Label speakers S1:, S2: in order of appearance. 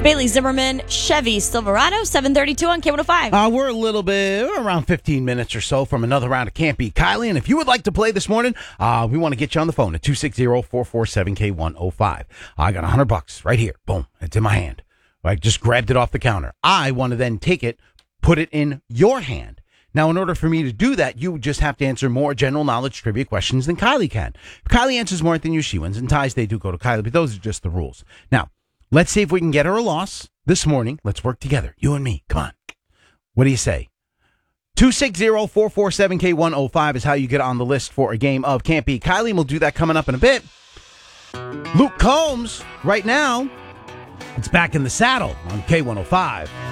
S1: Bailey Zimmerman, Chevy Silverado, 732 on K105.
S2: We're around 15 minutes or so from another round of Can't Beat Kylie. And if you would like to play this morning, we want to get you on the phone at 260-447-K105. I got $100 right here. Boom. It's in my hand. I just grabbed it off the counter. I want to then take it, put it in your hand. Now, in order for me to do that, you just have to answer more general knowledge trivia questions than Kylie can. If Kylie answers more than you, she wins. And ties, they do go to Kylie, but those are just the rules. Now, let's see if we can get her a loss this morning. Let's work together, you and me. Come on. What do you say? 260-447-K105 is how you get on the list for a game of Can't Beat Kylie, and we'll do that coming up in a bit. Luke Combs, right now, it's back in the saddle on K105.